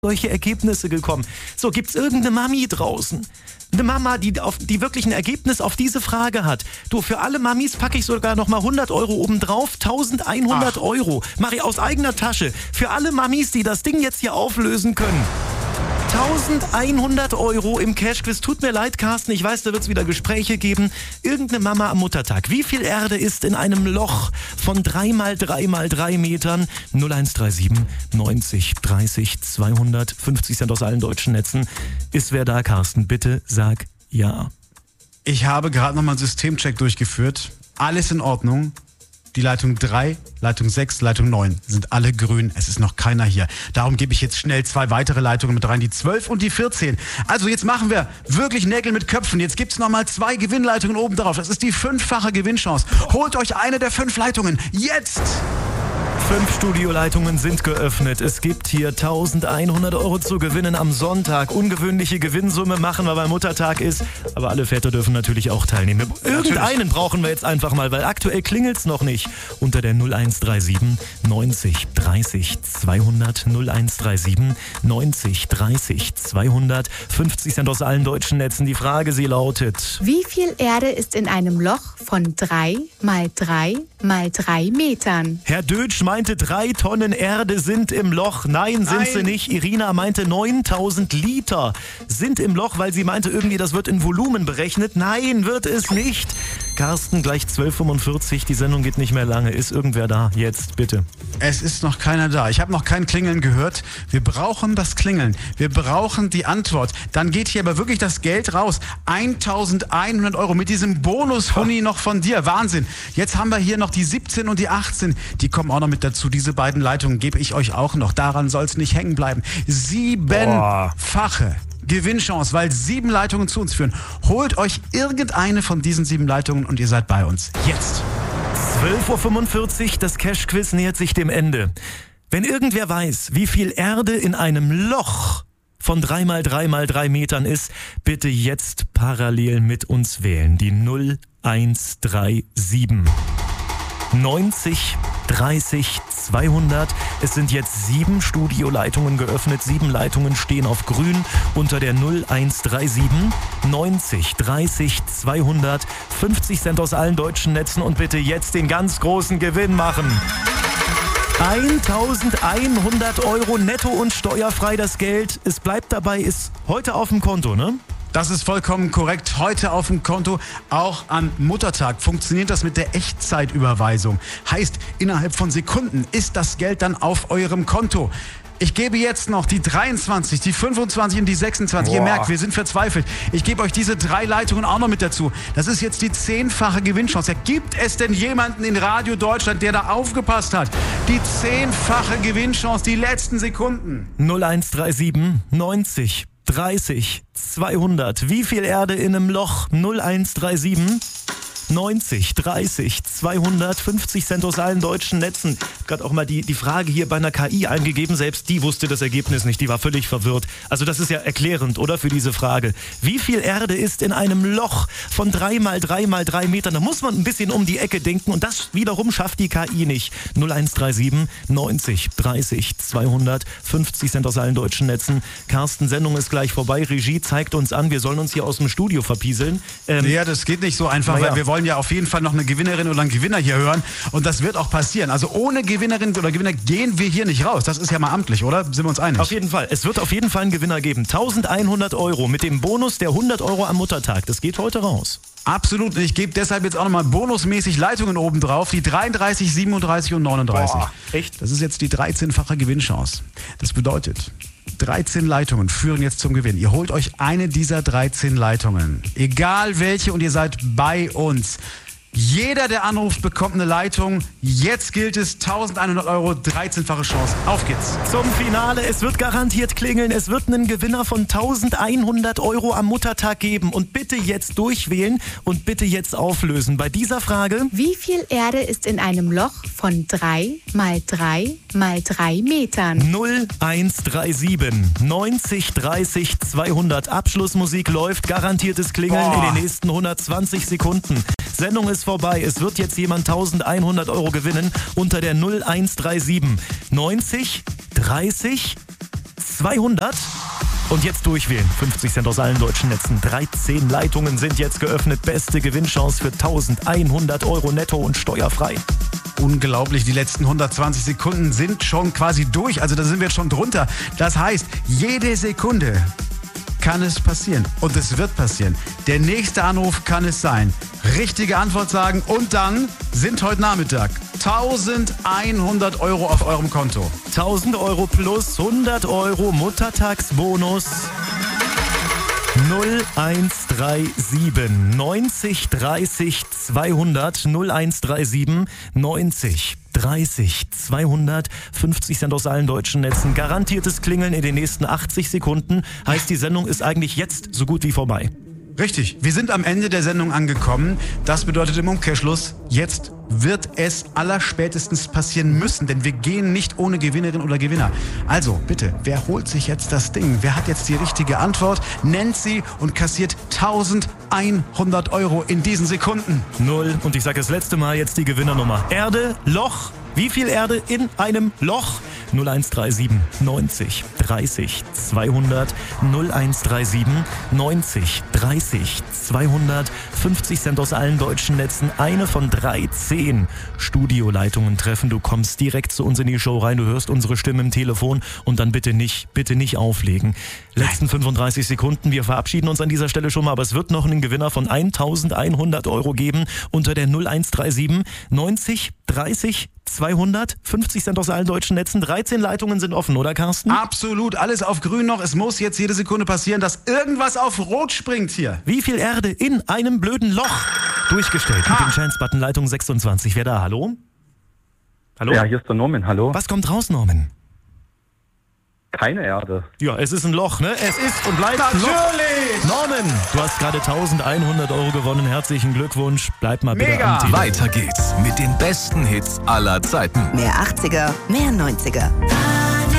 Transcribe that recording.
solche Ergebnisse gekommen. So, gibt's irgendeine Mami draußen? Eine Mama, die wirklich ein Ergebnis auf diese Frage hat. Du, für alle Mamis packe ich sogar nochmal 100 Euro obendrauf. 1100 Euro. Mache ich aus eigener Tasche. Für alle Mamis, die das Ding jetzt hier auflösen können. 1100 Euro im Cashquiz. Tut mir leid, Carsten, ich weiß, da wird es wieder Gespräche geben. Irgendeine Mama am Muttertag. Wie viel Erde ist in einem Loch von 3 mal 3 mal 3 Metern? 0137 90 30 250 Cent aus allen deutschen Netzen. Ist wer da, Carsten? Bitte sag ja. Ich habe gerade nochmal einen Systemcheck durchgeführt. Alles in Ordnung. Die Leitung 3, Leitung 6, Leitung 9 sind alle grün. Es ist noch keiner hier. Darum gebe ich jetzt schnell 2 weitere Leitungen mit rein, die 12 und die 14. Also jetzt machen wir wirklich Nägel mit Köpfen. Jetzt gibt es nochmal 2 Gewinnleitungen oben drauf. Das ist die 5-fache Gewinnchance. Holt euch eine der 5 Leitungen. Jetzt! 5 Studioleitungen sind geöffnet. Es gibt hier 1100 Euro zu gewinnen am Sonntag. Ungewöhnliche Gewinnsumme machen wir, weil Muttertag ist. Aber alle Väter dürfen natürlich auch teilnehmen. Irgendeinen brauchen wir jetzt einfach mal, weil aktuell klingelt's noch nicht. Unter der 0137 90 30 200 0137 90 30 200 50 Cent aus allen deutschen Netzen. Die Frage, sie lautet: Wie viel Erde ist in einem Loch von 3 mal 3 mal 3 Metern? Herr Dötsch meinte, 3 Tonnen Erde sind im Loch. Nein, sind sie nicht. Irina meinte, 9000 Liter sind im Loch, weil sie meinte, irgendwie das wird in Volumen berechnet. Nein, wird es nicht. Carsten, gleich 12:45. Die Sendung geht nicht mehr lange. Ist irgendwer da? Jetzt, bitte. Es ist noch keiner da. Ich habe noch kein Klingeln gehört. Wir brauchen das Klingeln. Wir brauchen die Antwort. Dann geht hier aber wirklich das Geld raus. 1100 Euro mit diesem Bonus-Huni noch von dir. Wahnsinn. Jetzt haben wir hier noch die 17 und die 18. Die kommen auch noch mit dazu. Diese beiden Leitungen gebe ich euch auch noch. Daran soll es nicht hängen bleiben. 7-fache Gewinnchance, weil 7 Leitungen zu uns führen. Holt euch irgendeine von diesen 7 Leitungen und ihr seid bei uns. Jetzt. 12:45 Uhr, das Cash-Quiz nähert sich dem Ende. Wenn irgendwer weiß, wie viel Erde in einem Loch von 3 mal 3 mal 3 Metern ist, bitte jetzt parallel mit uns wählen. Die 0137 90 30 200. Es sind jetzt 7 Studioleitungen geöffnet. 7 Leitungen stehen auf grün unter der 0137 90 30 200. 50 Cent aus allen deutschen Netzen und bitte jetzt den ganz großen Gewinn machen. 1100 Euro netto und steuerfrei das Geld. Es bleibt dabei, ist heute auf dem Konto, ne? Das ist vollkommen korrekt. Heute auf dem Konto, auch am Muttertag, funktioniert das mit der Echtzeitüberweisung. Heißt, innerhalb von Sekunden ist das Geld dann auf eurem Konto. Ich gebe jetzt noch die 23, die 25 und die 26. Ihr merkt, wir sind verzweifelt. Ich gebe euch diese 3 Leitungen auch noch mit dazu. Das ist jetzt die 10-fache Gewinnchance. Ja, gibt es denn jemanden in Radio Deutschland, der da aufgepasst hat? Die 10-fache Gewinnchance, die letzten Sekunden. 0137 90 30 200. Wie viel Erde in einem Loch? 0137 90 30 250 Cent aus allen deutschen Netzen. Ich habe gerade auch mal die Frage hier bei einer KI eingegeben. Selbst die wusste das Ergebnis nicht. Die war völlig verwirrt. Also das ist ja erklärend, oder? Für diese Frage. Wie viel Erde ist in einem Loch von 3 mal 3 mal 3 Metern? Da muss man ein bisschen um die Ecke denken. Und das wiederum schafft die KI nicht. 0137 90 30 200 50 Cent aus allen deutschen Netzen. Carsten, Sendung ist gleich vorbei. Regie zeigt uns an. Wir sollen uns hier aus dem Studio verpieseln. Ja, das geht nicht so einfach, weil wir wollen ja auf jeden Fall noch eine Gewinnerin oder einen Gewinner hier hören. Und das wird auch passieren. Also ohne Gewinnerin oder Gewinner gehen wir hier nicht raus. Das ist ja mal amtlich, oder? Sind wir uns einig? Auf jeden Fall. Es wird auf jeden Fall einen Gewinner geben. 1100 Euro mit dem Bonus der 100 Euro am Muttertag. Das geht heute raus. Absolut. Und ich gebe deshalb jetzt auch nochmal bonusmäßig Leitungen oben drauf. Die 33, 37 und 39. Boah, echt? Das ist jetzt die 13-fache Gewinnchance. Das bedeutet, 13 Leitungen führen jetzt zum Gewinn. Ihr holt euch eine dieser 13 Leitungen. Egal welche, und ihr seid bei uns. Jeder, der anruft, bekommt eine Leitung. Jetzt gilt es, 1100 Euro, 13-fache Chance. Auf geht's. Zum Finale. Es wird garantiert klingeln. Es wird einen Gewinner von 1100 Euro am Muttertag geben. Und bitte jetzt durchwählen und bitte jetzt auflösen. Bei dieser Frage: Wie viel Erde ist in einem Loch von 3 mal 3 mal 3 Metern? 0137 90 30 200. Abschlussmusik läuft. Garantiertes Klingeln in den nächsten 120 Sekunden. Sendung ist vorbei. Es wird jetzt jemand 1100 Euro gewinnen unter der 0137 90 30 200. Und jetzt durchwählen. 50 Cent aus allen deutschen Netzen. 13 Leitungen sind jetzt geöffnet. Beste Gewinnchance für 1100 Euro netto und steuerfrei. Unglaublich, die letzten 120 Sekunden sind schon quasi durch. Also da sind wir jetzt schon drunter. Das heißt, jede Sekunde kann es passieren. Und es wird passieren. Der nächste Anruf kann es sein. Richtige Antwort sagen und dann sind heute Nachmittag 1100 Euro auf eurem Konto. 1000 Euro plus 100 Euro Muttertagsbonus. 0137 90 30 200 0137 90 30 200 50 Cent aus allen deutschen Netzen. Garantiertes Klingeln in den nächsten 80 Sekunden. Heißt, die Sendung ist eigentlich jetzt so gut wie vorbei. Richtig, wir sind am Ende der Sendung angekommen. Das bedeutet im Umkehrschluss, jetzt wird es allerspätestens passieren müssen, denn wir gehen nicht ohne Gewinnerin oder Gewinner. Also bitte, wer holt sich jetzt das Ding? Wer hat jetzt die richtige Antwort? Nennt sie und kassiert 1100 Euro in diesen Sekunden. 0. Und ich sage das letzte Mal jetzt die Gewinnernummer. Erde, Loch. Wie viel Erde in einem Loch? 0137 90 30 200 0137 90 30 200 50 Cent aus allen deutschen Netzen. Eine von 13 Studioleitungen treffen. Du kommst direkt zu uns in die Show rein. Du hörst unsere Stimme im Telefon und dann bitte nicht auflegen. Letzten 35 Sekunden. Wir verabschieden uns an dieser Stelle schon mal, aber es wird noch einen Gewinner von 1100 Euro geben unter der 0137 90 30 200, 50 Cent aus allen deutschen Netzen. 13 Leitungen sind offen, oder Carsten? Absolut, alles auf grün noch. Es muss jetzt jede Sekunde passieren, dass irgendwas auf rot springt hier. Wie viel Erde in einem blöden Loch? Durchgestellt mit dem Chance-Button Leitung 26. Wer da? Hallo? Hallo? Ja, hier ist der Norman, hallo. Was kommt raus, Norman? Keine Erde. Ja, es ist ein Loch, ne? Es ist und bleibt ein Loch. Natürlich! Norman, du hast gerade 1100 Euro gewonnen. Herzlichen Glückwunsch. Bleib mal bitte am Telefon. Weiter geht's mit den besten Hits aller Zeiten. Mehr 80er, mehr 90er.